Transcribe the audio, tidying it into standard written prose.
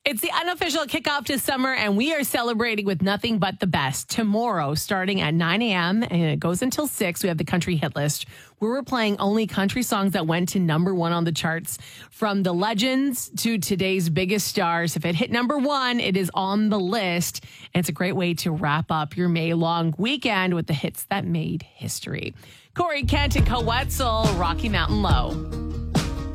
It's the unofficial kickoff to summer, and we are celebrating with nothing but the best. Tomorrow, starting at 9 a.m., and it goes until 6, we have the country hit list, where we're playing only country songs that went to number one on the charts, from the legends to today's biggest stars. If it hit number one, it is on the list, and it's a great way to wrap up your May-long weekend with the hits that made history. Corey Kent and Coetzel, Rocky Mountain Low.